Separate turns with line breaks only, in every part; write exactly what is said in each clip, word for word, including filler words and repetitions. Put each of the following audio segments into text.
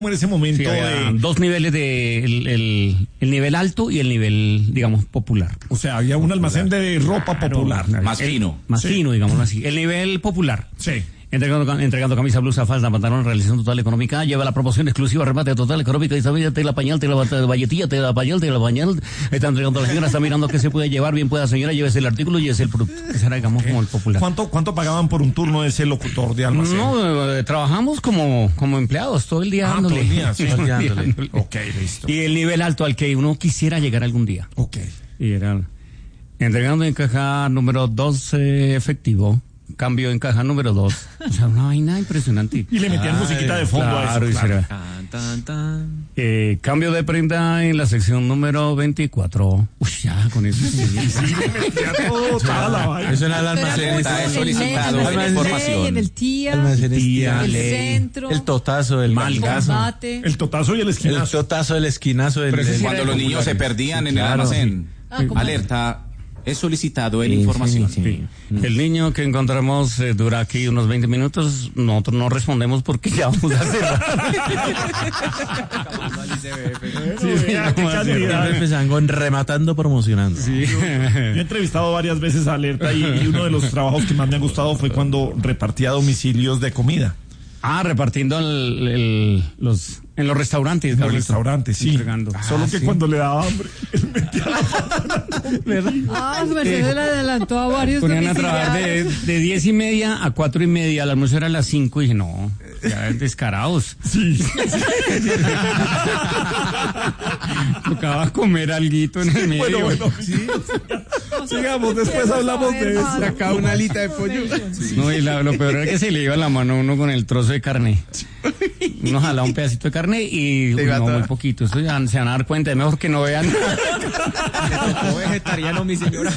en ese momento
sí,
de...
dos niveles de el, el, el nivel alto y el nivel, digamos, popular.
O sea, había un almacén de ropa
Claro,
popular.
Más
el,
fino.
Más
Sí.
fino, digámoslo así. El nivel popular.
Sí.
Entregando, entregando camisa, blusa, falda, pantalón, realización total económica, lleva la promoción exclusiva, remate total económica, y sabía, te la pañal, te la valletilla, te la pañal, te la pañal, está entregando a la señora, está mirando qué se puede llevar, bien pueda señora, llévese el artículo y llévese el producto. Ese era, digamos, como el popular.
¿Cuánto, cuánto pagaban por un turno de ese locutor de almacén?
No, eh, trabajamos como, como empleados, todo el día
Ah,
dándole.
todo el día, sí,
Todo el día
dándole.
dándole.
Ok, listo.
Y el nivel alto al que uno quisiera llegar algún día.
Ok.
Y era entregando en caja número dos eh, efectivo. Cambio en caja número dos. O sea, una vaina impresionante.
Y le metían
Ay,
musiquita de fondo
claro,
a eso.
y
Claro.
será.
Tan, tan, tan.
Eh, cambio de prenda en la sección número veinticuatro. Uy, ya, con eso. Sí, sí.
Ya todo, toda la vaina.
Eso era el almacén.
Está
el-
solicitado
el-
la
almacén-
información.
En el tía,
almacén
Tía,
el
ley.
centro,
El totazo, el
Malgazo.
combate.
El totazo y el
El
esquinazo.
totazo, el esquinazo, el,
Pero ese
el-
sí
Cuando
era
los
de
niños se perdían en el
Claro,
almacén.
Ah, ¿cómo?
Alerta, es solicitado en
Sí,
información.
sí, sí.
El niño que encontramos eh, dura aquí unos veinte minutos. Nosotros no respondemos porque ya vamos a cerrar.
Sí, vea, qué
vamos a
calidad.
Siempre empezaban con rematando, promocionando.
Sí.
Yo he entrevistado varias veces a Alerta y, y uno de los trabajos que más me ha gustado fue cuando repartía domicilios de comida.
Ah, repartiendo el, el- los en los restaurantes,
En los
Gabrielito.
restaurantes, sí.
Entregando.
Solo
Ah,
que
sí.
cuando le daba hambre, él metía la
Ah, su merced se le adelantó a varios
Ponían a trabajar de,
domiciliarios.
de diez y media a cuatro y media. La almuerzo era a las cinco y dije, no, ya descarados.
Sí.
Tocaba comer alguito en el medio.
Bueno, bueno, sí. Sigamos, después hablamos de eso.
Sacaba una alita de pollo.
No, y la- lo peor era que se le iba la mano a uno con el trozo de carne. Uno jalaba un pedacito de carne y uy,
iba
no,
toda.
muy poquito. Eso ya se van a dar cuenta, es mejor que no vean.
vegetariano, mi señora.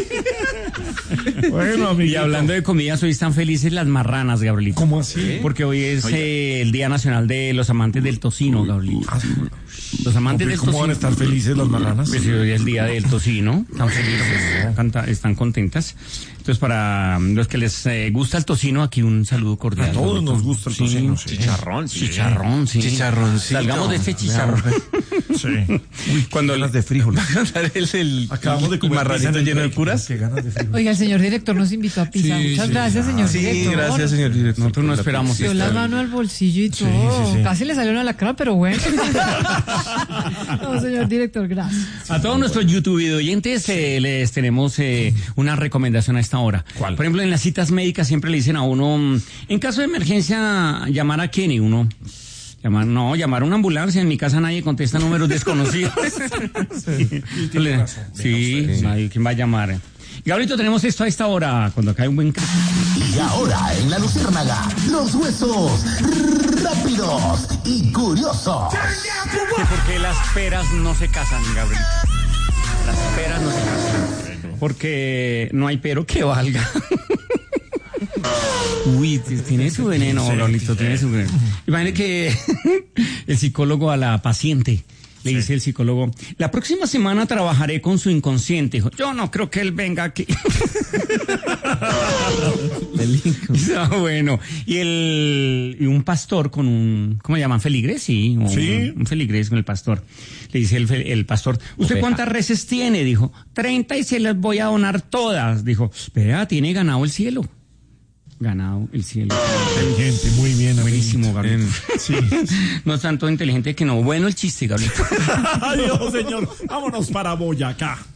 Bueno,
Y
amiguito.
hablando de comida, hoy están felices las marranas, Gabrielito.
¿Cómo así?
Porque hoy es eh, el Día Nacional de los Amantes del Tocino, Gabrielito. Los amantes del
¿Cómo van a
tocino.
estar felices las marranas?
Pues hoy es el día del tocino, están felices, canta- están contentas. Entonces, para los que les eh, gusta el tocino, aquí un saludo cordial.
A todos
Gabrielito.
nos gusta el
Sí,
tocino, sí.
Chicharrón, sí.
Chicharrón, sí.
Chicharroncito.
Salgamos de este chicharrón.
Sí. Uy,
Cuando
ganas de frijol.
Es el,
Acabamos de
el
comer
marranito
pizza en el
lleno de
break.
puras.
Qué ganas de frijol.
Oiga, el señor director nos invitó a pizza.
Sí,
Muchas
sí.
gracias, señor
Sí,
director.
gracias, señor director.
Nosotros no esperamos
Dio la mano al bolsillo y todo.
sí, sí.
Casi le salió una lacra, pero bueno. No, señor director, gracias.
A todos nuestros YouTube oyentes eh, les tenemos eh, una recomendación a esta hora.
¿Cuál?
Por ejemplo, en las citas médicas siempre le dicen a uno, mm, en caso de emergencia, llamar a quién y uno... Llamar, no, llamar a una ambulancia. En mi casa nadie contesta números desconocidos. Sí,
tiene razón.
sí, nadie, ¿quién va a llamar? Gabrielito, tenemos esto a esta hora, cuando cae un buen...
Y ahora en la Luciérnaga, los huesos rápidos y curiosos.
¿Por qué las peras no se casan, Gabrielito? Las peras no se casan. Porque no hay pero que valga. Uy, t- tiene su veneno, Gabrielito, tiene su veneno. Imagínate que el psicólogo a la paciente le dice el psicólogo, la próxima semana trabajaré con su inconsciente. Dijo, yo no creo que él venga aquí. Ah, bueno, y el y un pastor con un, ¿cómo le llaman? ¿Feligrés? Sí, un,
Sí.
un feligrés con el pastor. Le dice el, fe- el pastor, ¿usted
Oveja.
cuántas reses tiene? Dijo, treinta y se las voy a donar todas. Dijo, vea, tiene ganado el cielo. Ganado el cielo.
Inteligente, muy bien.
Buenísimo,
amiguito.
Gabriel.
Sí.
No es tanto inteligente que no. Bueno el chiste, Gabriel.
Adiós, señor. Vámonos para Boyacá.